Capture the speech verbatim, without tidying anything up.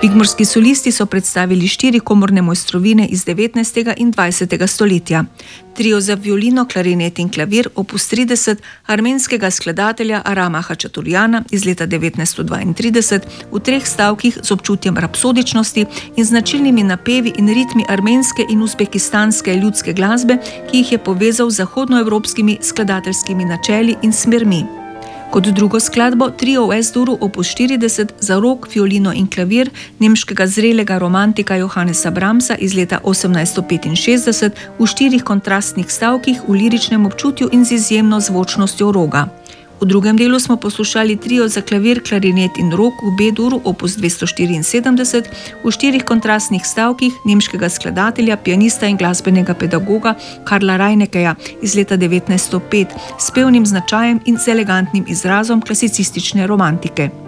Pigmorski solisti so predstavili štiri komorne mojstrovine iz devetnajstega in dvajsetega stoletja. Trio za violino, klarinet in klavir opus trideset armenskega skladatelja Arama Hačaturjana iz leta devetnajststo dvaintrideset v treh stavkih z občutjem rapsodičnosti in značilnimi napevi in ritmi armenske in uzbekistanske ljudske glasbe, ki jih je povezal z zahodnoevropskimi skladateljskimi načeli in smermi. Kot drugo skladbo trio v S-duru opus štirideset za rog, violino in klavir nemškega zrelega romantika Johannesa Brahmsa iz leta osemnajststo petinšestdeset v štirih kontrastnih stavkih v liričnem občutju in z izjemno zvočnostjo roga. V drugem delu smo poslušali trio za klavir, klarinet in rog v B-duru opus dvesto štiriinsedemdeset v štirih kontrastnih stavkih nemškega skladatelja, pianista in glasbenega pedagoga Karla Reinekeja iz leta devetnajststo pet s pevnim značajem in z elegantnim izrazom klasicistične romantike.